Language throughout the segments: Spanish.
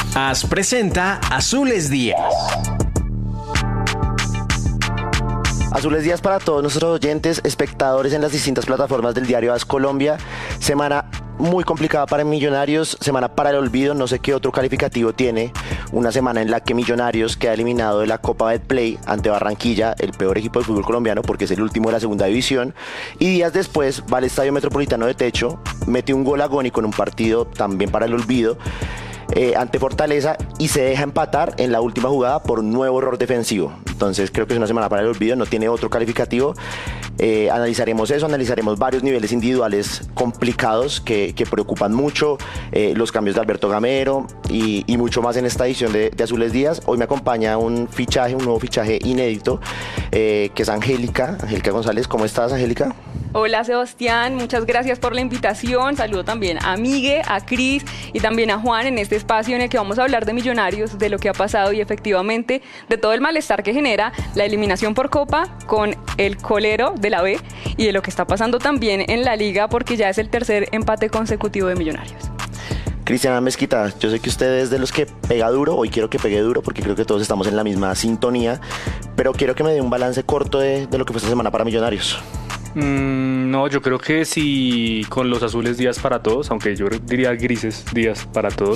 AS presenta Azules Días. Azules Días para todos nuestros oyentes, espectadores en las distintas plataformas del diario AS Colombia. Semana muy complicada para Millonarios, semana para el olvido, no sé qué otro calificativo tiene. Una semana en la que Millonarios queda eliminado de la Copa Betplay ante Barranquilla, el peor equipo del fútbol colombiano porque es el último de la segunda división. Y días después va al Estadio Metropolitano de Techo, mete un gol agónico en un partido también para el olvido, ante Fortaleza, y se deja empatar en la última jugada por un nuevo error defensivo. Entonces creo que es una semana para el olvido, no tiene otro calificativo. Analizaremos eso, analizaremos varios niveles individuales complicados que preocupan mucho, los cambios de Alberto Gamero y mucho más en esta edición de Azules Días. Hoy me acompaña un nuevo fichaje inédito, que es Angélica González. ¿Cómo estás, Angélica? Hola, Sebastián, muchas gracias por la invitación. Saludo también a Migue, a Cris y también a Juan en este espacio en el que vamos a hablar de Millonarios, de lo que ha pasado y efectivamente de todo el malestar que genera la eliminación por Copa con el colero de la B y de lo que está pasando también en la Liga, porque ya es el tercer empate consecutivo de Millonarios. Cristiana Mezquita, yo sé que usted es de los que pega duro, hoy quiero que pegue duro porque creo que todos estamos en la misma sintonía, pero quiero que me dé un balance corto de lo que fue esta semana para Millonarios. No, yo creo que sí, con los azules días para todos, aunque yo diría grises días para todos.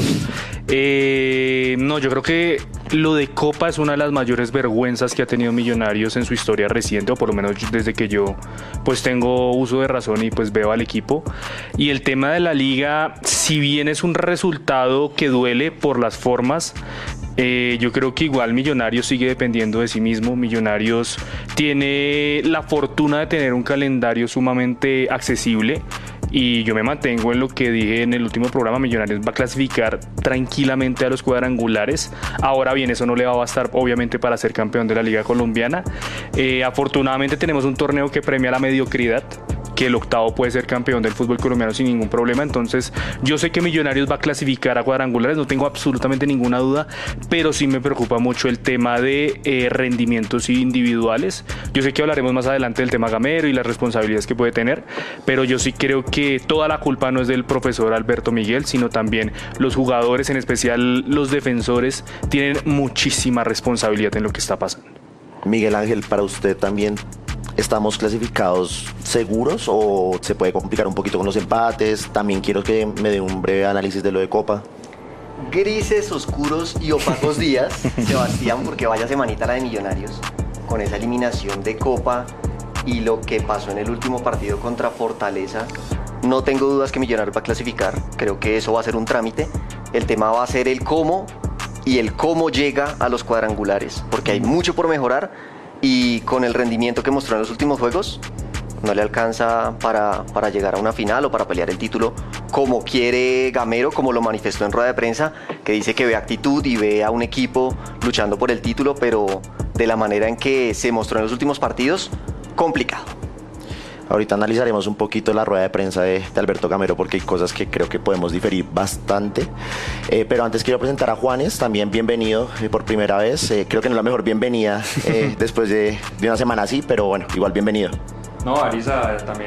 No, yo creo que lo de Copa es una de las mayores vergüenzas que ha tenido Millonarios en su historia reciente, o por lo menos desde que yo pues tengo uso de razón y pues veo al equipo. Y el tema de la Liga, si bien es un resultado que duele por las formas, yo creo que igual Millonarios sigue dependiendo de sí mismo. Millonarios tiene la fortuna de tener un calendario sumamente accesible y yo me mantengo en lo que dije en el último programa. Millonarios va a clasificar tranquilamente a los cuadrangulares. Ahora bien, eso no le va a bastar obviamente para ser campeón de la Liga Colombiana. Afortunadamente tenemos un torneo que premia la mediocridad, que el octavo puede ser campeón del fútbol colombiano sin ningún problema. Entonces yo sé que Millonarios va a clasificar a cuadrangulares, no tengo absolutamente ninguna duda, pero sí me preocupa mucho el tema de rendimientos individuales. Yo sé que hablaremos más adelante del tema Gamero y las responsabilidades que puede tener, pero yo sí creo que toda la culpa no es del profesor Alberto Miguel, sino también los jugadores, en especial los defensores, tienen muchísima responsabilidad en lo que está pasando. Miguel Ángel, para usted también, ¿estamos clasificados seguros o se puede complicar un poquito con los empates? También quiero que me dé un breve análisis de lo de Copa. Grises, oscuros y opacos días, Sebastián, porque vaya semanita la de Millonarios, con esa eliminación de Copa y lo que pasó en el último partido contra Fortaleza. No tengo dudas que Millonarios va a clasificar, creo que eso va a ser un trámite. El tema va a ser el cómo y el cómo llega a los cuadrangulares, porque hay mucho por mejorar. Y con el rendimiento que mostró en los últimos juegos, no le alcanza para llegar a una final o para pelear el título como quiere Gamero, como lo manifestó en rueda de prensa, que dice que ve actitud y ve a un equipo luchando por el título, pero de la manera en que se mostró en los últimos partidos, complicado. Ahorita analizaremos un poquito la rueda de prensa de Alberto Gamero porque hay cosas que creo que podemos diferir bastante. Pero antes quiero presentar a Juanes, también bienvenido por primera vez. Creo que no es la mejor bienvenida después de una semana así, pero bueno, igual bienvenido. No, Arisa, también